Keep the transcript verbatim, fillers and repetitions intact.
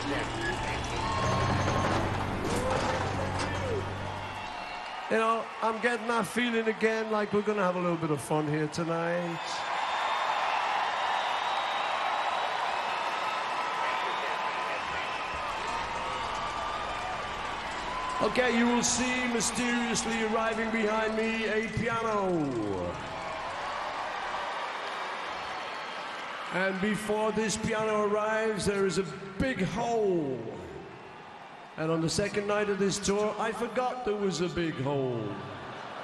You know, I'm getting that feeling again, like we're going to have a little bit of fun here tonight. Okay, you will see mysteriously arriving behind me a piano. And before this piano arrives, there is a big hole. And on the second night of this tour, I forgot there was a big hole.